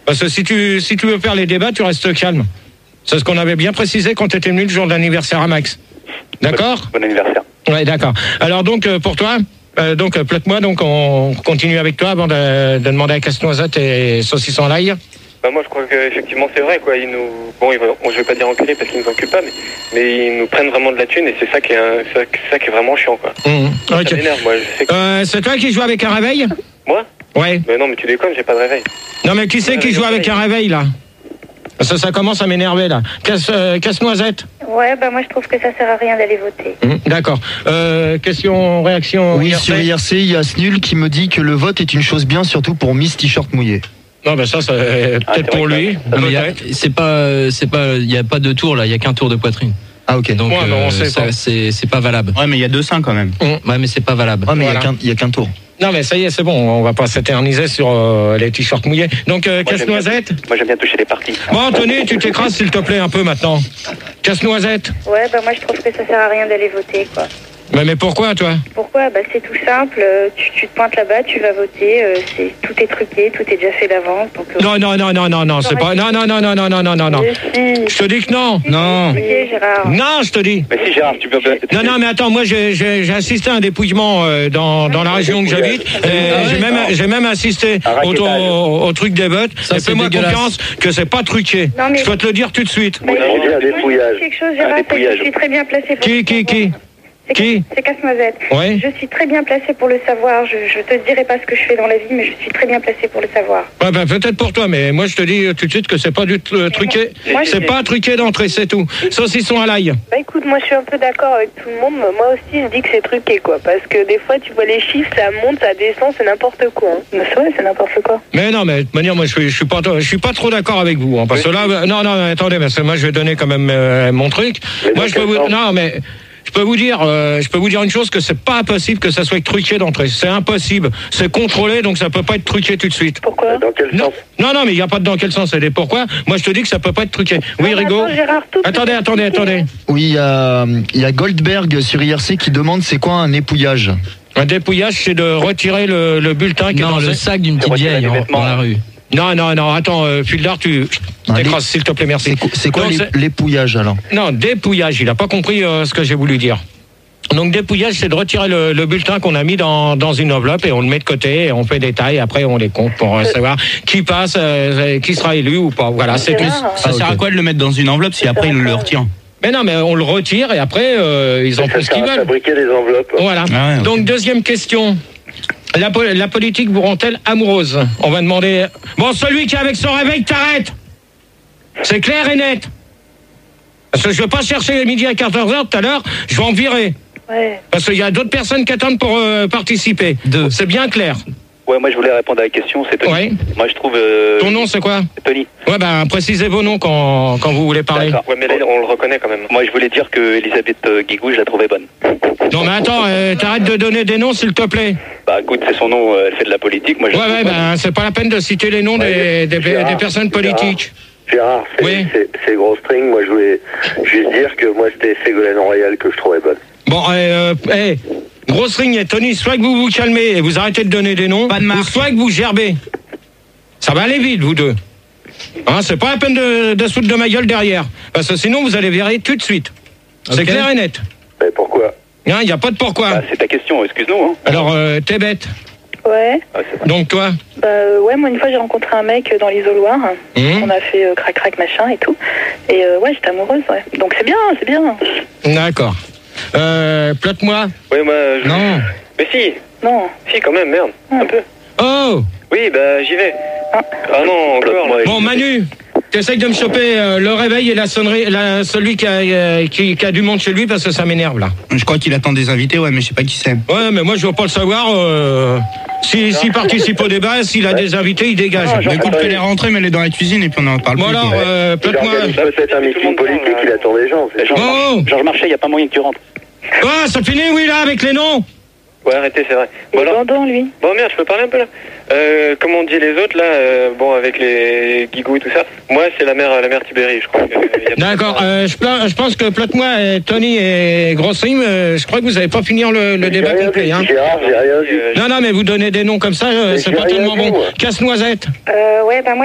Parce que si tu veux faire les débats, tu restes calme. C'est ce qu'on avait bien précisé quand tu étais venu le jour de l'anniversaire à Max. D'accord ? Bon anniversaire. Ouais, d'accord. Alors donc, pour toi, plaque-moi, donc on continue avec toi avant de demander à Casse-Noisette et Saucisson à l'ail. Bah moi je crois qu'effectivement c'est vrai quoi, je vais pas dire enculés parce qu'ils nous enculent pas, mais ils nous prennent vraiment de la thune et c'est ça qui est vraiment chiant quoi. Okay. Ça m'énerve moi. C'est toi qui joues avec un réveil ? Moi ? Ouais. Mais non mais tu déconnes, j'ai pas de réveil. Non mais qui c'est qui joue avec un réveil là ? Ça commence à m'énerver là. Casse-Noisette. Ouais, bah moi je trouve que ça sert à rien d'aller voter. D'accord. Question, réaction. Oui, IRC. sur IRC, il y a Snul qui me dit que le vote est une chose bien, surtout pour Miss T-shirt mouillé. Non, ben ça, c'est peut-être pour lui. Il y a pas de tour là, il y a qu'un tour de poitrine. Ah ok. Donc c'est pas valable. Ouais, mais il y a 2 seins quand même. Ouais, mais c'est pas valable. Ouais, mais Voilà. il y a qu'un tour. Non, mais ça y est, c'est bon. On va pas s'éterniser sur les t-shirts mouillés. Donc, Casse-Noisette. Moi j'aime bien toucher les parties. Bon, Anthony, tu t'écrases s'il te plaît un peu maintenant. Casse-Noisette. Ouais, bah moi je trouve que ça sert à rien d'aller voter, quoi. Mais pourquoi, toi ? Pourquoi ? Bah c'est tout simple. Tu te pointes là-bas, tu vas voter. Tout est truqué, tout est déjà fait d'avance. Donc, Non, c'est pas. Non. Si. Je te dis que non. Non. Ok, Gérard. Non, je te dis. Mais si Gérard, tu peux... Non, mais attends, moi j'ai assisté à un dépouillement dans la région que j'habite. J'ai même assisté au truc des votes. Et fais-moi confiance que c'est pas truqué. Non, mais- Je peux te le dire tout de suite. Bah, on dit un dépouillage. quelque chose, Gérard, c'est que je suis très bien placé pour Qui C'est Casse-Noisette. Ouais. Je suis très bien placé pour le savoir. Je te dirai pas ce que je fais dans la vie, mais je suis très bien placé pour le savoir. Ouais, ben, peut-être pour toi, mais moi je te dis tout de suite que c'est pas du truqué. moi, C'est pas truqué d'entrée, c'est tout. Saucisson à l'ail. Bah écoute, moi je suis un peu d'accord avec tout le monde. Moi aussi je dis que c'est truqué quoi. Parce que des fois tu vois les chiffres, ça monte, ça descend, c'est n'importe quoi. Mais c'est vrai, c'est n'importe quoi. Mais non, mais de toute manière, moi je suis pas trop d'accord avec vous. Parce que là, non, attendez, parce que moi je vais donner quand même mon truc. Moi je peux vous. Non, mais. Je peux vous dire une chose, que c'est pas impossible que ça soit truqué d'entrée. C'est impossible. C'est contrôlé, donc ça peut pas être truqué tout de suite. Pourquoi ? Dans quel sens ? Non, mais il n'y a pas de dans quel sens. C'est des pourquoi. Moi, je te dis que ça peut pas être truqué. Oui, Rigaud. Attends, Gérard, tout Attendez. Oui, il y a Goldberg sur IRC qui demande c'est quoi un épouillage. Un dépouillage, c'est de retirer le bulletin qui est dans le sac d'une petite vieille dans la rue. Non, attends, Fulard, tu t'écrases, s'il te plaît, merci. C'est quoi Donc, l'épouillage alors ? Non, dépouillage, il a pas compris ce que j'ai voulu dire. Donc dépouillage, c'est de retirer le bulletin qu'on a mis dans une enveloppe et on le met de côté et on fait des tailles, après on les compte pour savoir qui passe, qui sera élu ou pas. Voilà, c'est tout. Ça sert à quoi de le mettre dans une enveloppe si après il le retire ? Mais non, mais on le retire et après ils en font ce qu'ils veulent. Fabriquer des enveloppes. Voilà. Ah ouais, okay. Donc deuxième question. La politique vous rend-elle amoureuse ? On va demander... Bon, celui qui est avec son réveil, t'arrêtes ! C'est clair et net. Parce que je ne veux pas chercher midi à 14h tout à l'heure, je vais en virer. Ouais. Parce qu'il y a d'autres personnes qui attendent pour participer. C'est bien clair. Ouais, moi je voulais répondre à la question, c'est Tony. Ouais. Moi je trouve... Ton nom, c'est quoi ? Tony. Ouais, précisez vos noms quand vous voulez parler. D'accord. Ouais, mais là on le reconnaît quand même. Moi je voulais dire que Elisabeth Guigou, je la trouvais bonne. Non, mais attends, t'arrêtes de donner des noms, s'il te plaît. Bah écoute, c'est son nom, elle fait de la politique. Moi, c'est pas la peine de citer les noms des personnes politiques. Gérard, c'est gros string. Moi, je voulais juste dire que moi, c'était Ségolène Royal que je trouvais bonne. Bon, grosse ring et Tony, soit que vous vous calmez et vous arrêtez de donner des noms, ou soit que vous gerbez. Ça va aller vite, vous deux. Hein, c'est pas la peine de se foutre de ma gueule derrière. Parce que sinon, vous allez virer tout de suite. C'est clair et net. Mais pourquoi ? Il n'y a pas de pourquoi. Bah, c'est ta question, excuse-nous. Hein. Alors, t'es bête. Ouais. Donc, toi ? Bah ouais, moi une fois j'ai rencontré un mec dans l'isoloir. On a fait crac machin et tout. Et ouais, j'étais amoureuse, ouais. Donc c'est bien. D'accord. Plotte-moi. Oui, moi... Non. Mais si. Non. Si, quand même, merde. Un peu. Oh. Oui, bah j'y vais. Ah non, encore. Bon, Manu, t'essayes de me choper le réveil et la sonnerie, celui qui a du monde chez lui parce que ça m'énerve là. Je crois qu'il attend des invités, ouais, mais je sais pas qui c'est. Ouais, mais moi je veux pas le savoir. S'il participe au débat, s'il a des invités, il dégage. Écoute, fais-les rentrer, mets-les dans la cuisine et puis on en parle plus. Bon alors, peut-être un meeting politique, il attend des gens. Georges Marchais, il n'y a pas moyen que tu rentres. Ah, ça finit, oui, là, avec les noms. Ouais, arrêtez, c'est vrai. Bon, alors... lui. Bon, merde, je peux parler un peu là. Comment on dit les autres là, bon, avec les Guigou et tout ça. Moi, c'est la mère Tibéri, je crois. D'accord, je pense que Plotte-moi et Tony et Grossrim, je crois que vous n'avez pas fini le débat complet. Hein. Gérard, j'ai rien dit. Non, mais vous donnez des noms comme ça, c'est pas tellement bon. Casse-Noisette. Ouais, moi